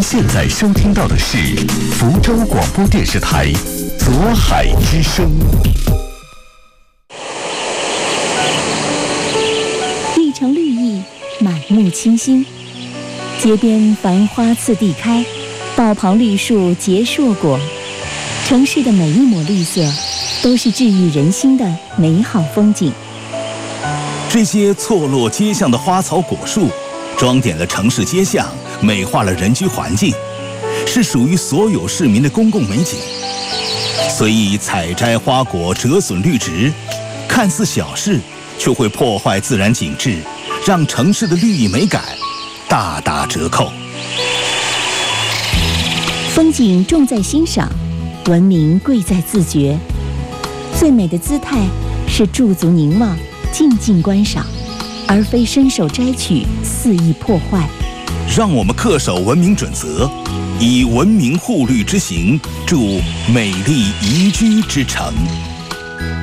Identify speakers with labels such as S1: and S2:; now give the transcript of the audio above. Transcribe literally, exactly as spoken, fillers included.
S1: 现在收听到的是福州广播电视台左海之声。
S2: 一城绿意，满目清新，街边繁花次第开，道旁绿树结硕果。城市的每一抹绿色，都是治愈人心的美好风景。
S3: 这些错落街巷的花草果树，装点了城市街巷，美化了人居环境，是属于所有市民的公共美景。随意采摘花果，折损绿植，看似小事，却会破坏自然景致，让城市的绿意美感大打折扣。
S2: 风景重在欣赏，文明贵在自觉。最美的姿态是驻足凝望，静静观赏，而非伸手摘取，肆意破坏。
S3: 让我们恪守文明准则，以文明护绿之行，筑美丽宜居之城。